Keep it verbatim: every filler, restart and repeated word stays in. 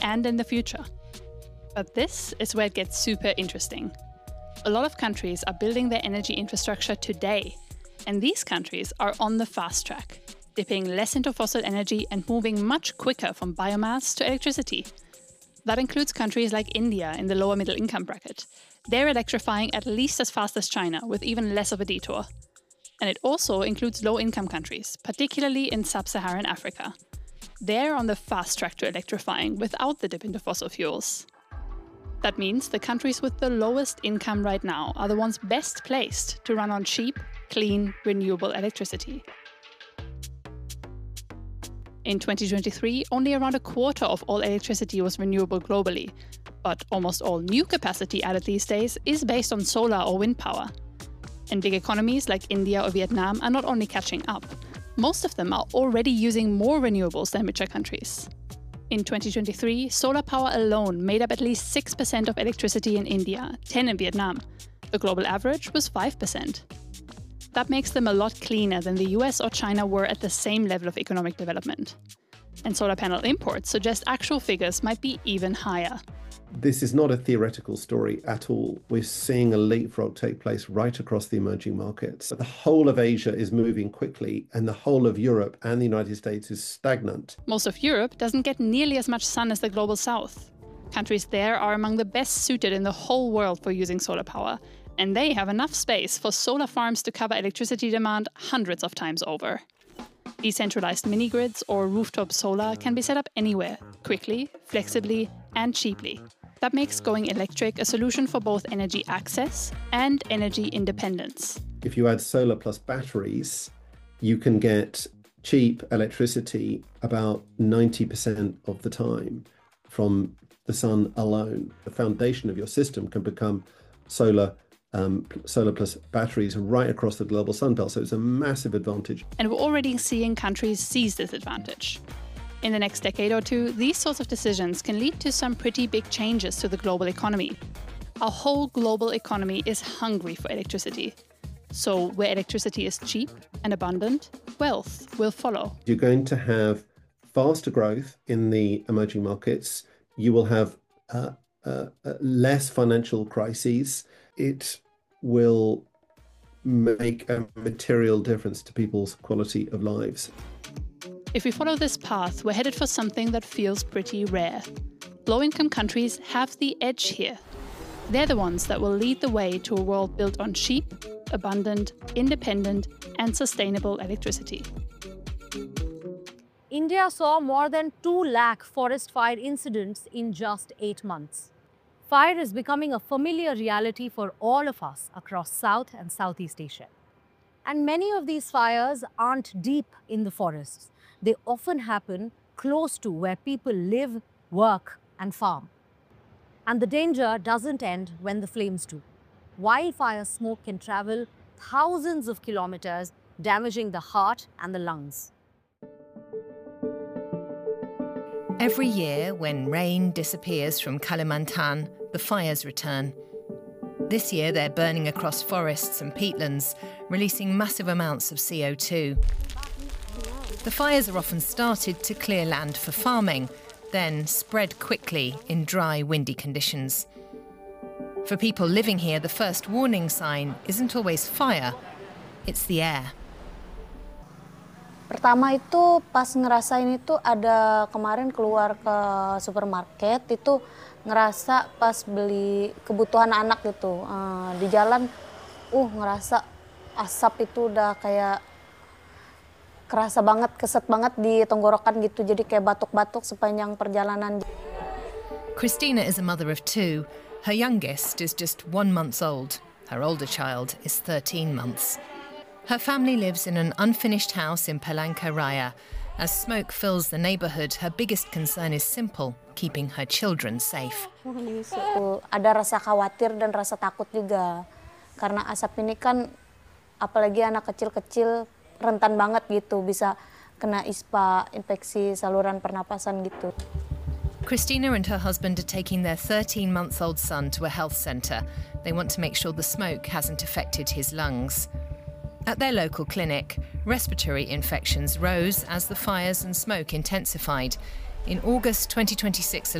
and in the future. But this is where it gets super interesting. A lot of countries are building their energy infrastructure today, and these countries are on the fast track, dipping less into fossil energy and moving much quicker from biomass to electricity. That includes countries like India in the lower middle income bracket. They're electrifying at least as fast as China, with even less of a detour. And it also includes low-income countries, particularly in sub-Saharan Africa. They're on the fast track to electrifying without the dip into fossil fuels. That means the countries with the lowest income right now are the ones best placed to run on cheap, clean, renewable electricity. In twenty twenty-three, only around a quarter of all electricity was renewable globally, but almost all new capacity added these days is based on solar or wind power. And big economies like India or Vietnam are not only catching up, most of them are already using more renewables than richer countries. In twenty twenty-three, solar power alone made up at least six percent of electricity in India, ten percent in Vietnam. The global average was five percent. That makes them a lot cleaner than the U S or China were at the same level of economic development. And solar panel imports suggest actual figures might be even higher. This is not a theoretical story at all. We're seeing a leapfrog take place right across the emerging markets. The whole of Asia is moving quickly, and the whole of Europe and the United States is stagnant. Most of Europe doesn't get nearly as much sun as the global south. Countries there are among the best suited in the whole world for using solar power, and they have enough space for solar farms to cover electricity demand hundreds of times over. Decentralized mini-grids or rooftop solar can be set up anywhere, quickly, flexibly, and cheaply. That makes going electric a solution for both energy access and energy independence. If you add solar plus batteries, you can get cheap electricity about ninety percent of the time from the sun alone. The foundation of your system can become solar Um, solar plus batteries right across the global sun belt, so it's a massive advantage. And we're already seeing countries seize this advantage. In the next decade or two, these sorts of decisions can lead to some pretty big changes to the global economy. Our whole global economy is hungry for electricity. So where electricity is cheap and abundant, wealth will follow. You're going to have faster growth in the emerging markets. You will have uh, uh, uh, less financial crises. It will make a material difference to people's quality of lives. If we follow this path, we're headed for something that feels pretty rare. Low-income countries have the edge here. They're the ones that will lead the way to a world built on cheap, abundant, independent, and sustainable electricity. India saw more than two lakh forest fire incidents in just eight months. Fire is becoming a familiar reality for all of us across South and Southeast Asia. And many of these fires aren't deep in the forests. They often happen close to where people live, work, and farm. And the danger doesn't end when the flames do. Wildfire smoke can travel thousands of kilometers, damaging the heart and the lungs. Every year, when rain disappears from Kalimantan, the fires return. This year, they're burning across forests and peatlands, releasing massive amounts of C O two. The fires are often started to clear land for farming, then spread quickly in dry, windy conditions. For people living here, the first warning sign isn't always fire, it's the air. Pertama itu pas ngerasain itu ada kemarin keluar ke supermarket itu ngerasa pas beli kebutuhan anak gitu uh, di jalan uh ngerasa asap itu udah kayak kerasa banget, keset banget di tenggorokan gitu, jadi kayak batuk-batuk sepanjang perjalanan. Christina is a mother of two. Her youngest is just one month old. Her older child is thirteen months. Her family lives in an unfinished house in Palangka Raya. As smoke fills the neighborhood, her biggest concern is simple, keeping her children safe. Ada rasa khawatir dan rasa takut juga. Karena asap ini kan, apalagi anak kecil-kecil, rentan banget gitu, bisa kena ispa, infeksi saluran pernapasan gitu. Christina and her husband are taking their thirteen-month-old son to a health centre. They want to make sure the smoke hasn't affected his lungs. At their local clinic, respiratory infections rose as the fires and smoke intensified. In August twenty twenty-six